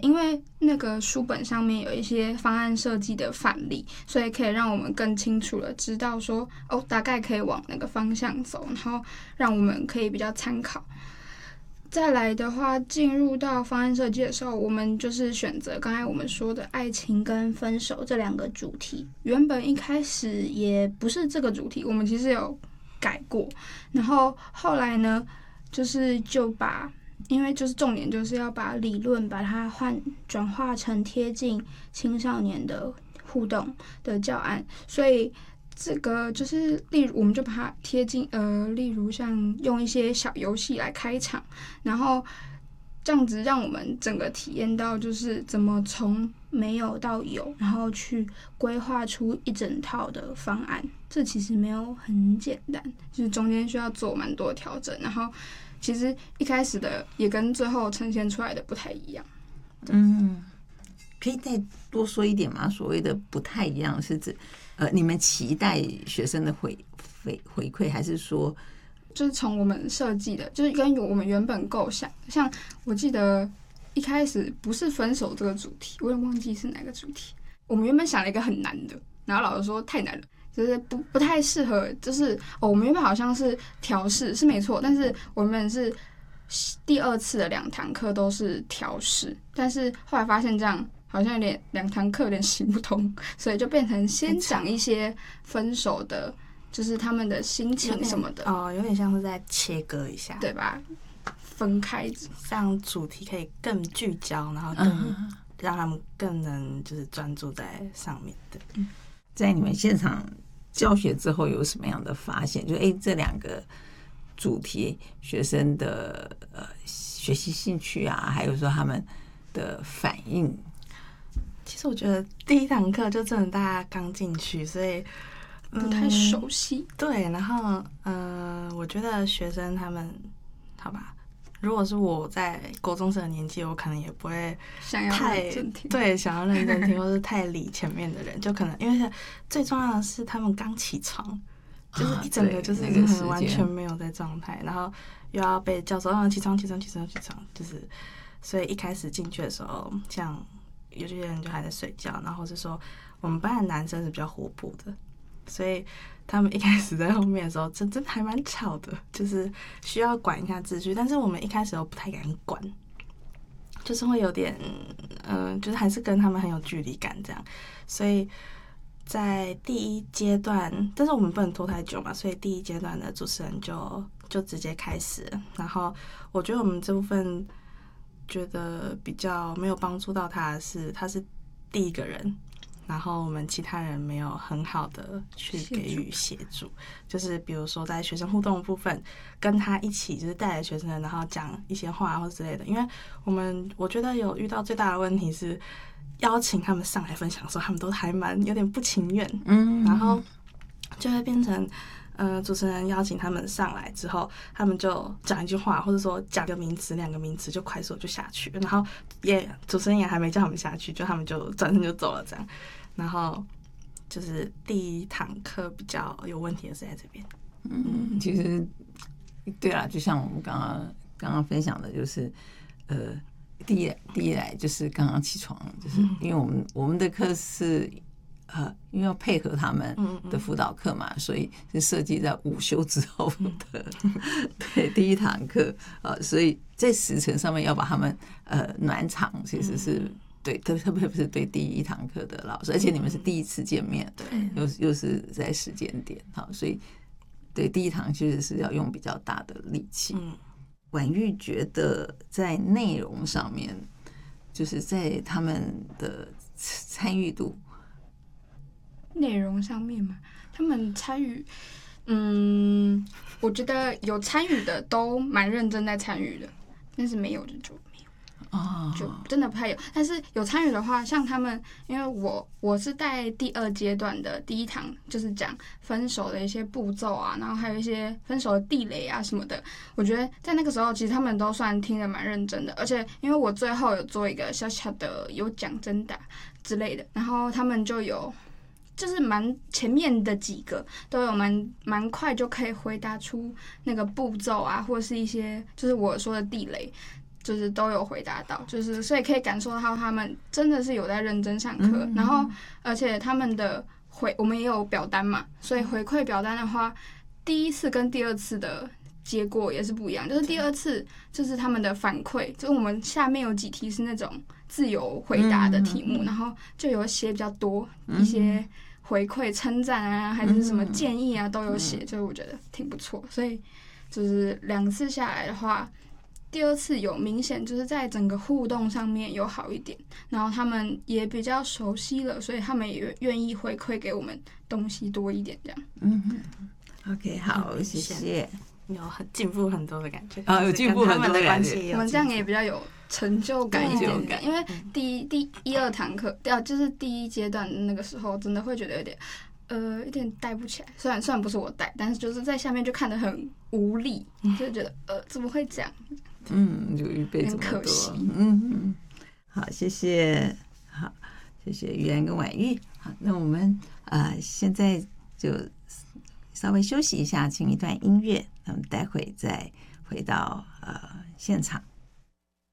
因为那个书本上面有一些方案设计的范例，所以可以让我们更清楚的知道说，大概可以往那个方向走，然后让我们可以比较参考。再来的话，进入到方案设计的时候，我们就是选择刚才我们说的爱情跟分手这2个主题。原本一开始也不是这个主题，我们其实有改过，然后后来呢，就把，因为就是重点就是要把理论把它转化成贴近青少年的互动的教案，所以这个就是例如我们就把它贴近例如像用一些小游戏来开场，然后这样子让我们整个体验到就是怎么从没有到有，然后去规划出一整套的方案。这其实没有很简单，就是中间需要做蛮多调整，然后其实一开始的也跟最后呈现出来的不太一样。 可以再多说一点吗？所谓的不太一样是指你们期待学生的回馈，还是说就是从我们设计的，就是跟我们原本构想，像我记得一开始不是分手这个主题，我也忘记是哪个主题。我们原本想了一个很难的，然后老师说太难了，就是不太适合，就是我们原本好像是调试是没错，但是我们是第2次的2堂课都是调试，但是后来发现这样好像有点2堂课有点行不通，所以就变成先讲一些分手的，就是他们的心情什么的。 有点像是在切割一下， 对吧？分开， 让主题可以更聚焦，然后更让他们更能就是专注在上面的。 在你们现场教学之后有什么样的发现？就这2个主题学生的学习兴趣啊，还有说他们的反应。 其实我觉得第1堂课就真的大家刚进去，所以不太熟悉。 对，然后我觉得学生他们，好吧，如果是我在国中生的年纪，我可能也不会想要认真听， 对，想要认真听，或是太理前面的人，就可能因为最重要的是他们刚起床，就是一整个就是完全没有在状态，然后又要被叫说起床，就是所以一开始进去的时候，像有些人就还在睡觉，然后是说我们班的男生是比较活泼的，所以他们一开始在后面的时候真的还蛮吵的，就是需要管一下秩序，但是我们一开始都不太敢管，就是会有点就是还是跟他们很有距离感这样，所以在第1阶段，但是我们不能拖太久嘛，所以第1阶段的主持人就直接开始了，然后我觉得我们这部分觉得比较没有帮助到他的是，他是第1个人，然后我们其他人没有很好的去给予协助，就是比如说在学生互动的部分，跟他一起就是带着学生，然后讲一些话或之类的。因为我觉得有遇到最大的问题是，邀请他们上来分享的时候，他们都还蛮有点不情愿，然后就会变成主持人邀请他们上来之后，他们就讲一句话，或者说讲个名词、2个名词就快速就下去，然后主持人也还没叫他们下去，就他们就转身就走了这样。然后就是第1堂课比较有问题的是在这边。 其实对啦，就像我们刚刚分享的，就是第一来就是刚刚起床，就是因为我们的课是因为要配合他们的辅导课嘛，所以是设计在午休之后的对第1堂课所以在时程上面要把他们暖场，其实是对，特别是对第1堂课的老师，而且你们是第1次见面，又是在时间点，好，所以对第1堂其实是要用比较大的力气。婉玉觉得在内容上面，就是在他们的参与度， 内容上面嘛，他们参与，我觉得有参与的都蛮认真在参与的，但是没有的就没有，就真的不太有。但是有参与的话，像他们，因为我是在第2阶段的第1堂，就是讲分手的一些步骤啊，然后还有一些分手的地雷啊什么的。我觉得在那个时候，其实他们都算听得蛮认真的，而且因为我最后有做一个小小的有奖征答之类的，然后他们就是蛮前面的几个都有蛮快就可以回答出那个步骤啊，或者是一些就是我说的地雷。 就是都有回答到，就是所以可以感受到他们真的是有在认真上课，然后而且他们的我们也有表单嘛，所以回馈表单的话，第一次跟第二次的结果也是不一样，就是第二次就是他们的反馈，就是我们下面有几题是那种自由回答的题目，然后就有写比较多一些回馈称赞啊，还是什么建议啊都有写，所以我觉得挺不错。所以就是2次下来的话，第二次有明显就是在整个互动上面有好一点，然后他们也比较熟悉了，所以他们也愿意回馈给我们东西多一点这样。 OK， 好，谢谢。 有进步很多的感觉有进步很多的感觉。 我们这样也比较有成就感一点点，因为第1、2堂课，就是第一阶段那个时候，真的会觉得有点带不起来。虽然不是我带，但是就是在下面就看得很无力，就觉得怎么会这样？ 就预备这么多， 很可惜。 好，谢谢，好，谢谢于安跟婉玉。好，那我们现在就稍微休息一下，听一段音乐，那么待会再回到现场。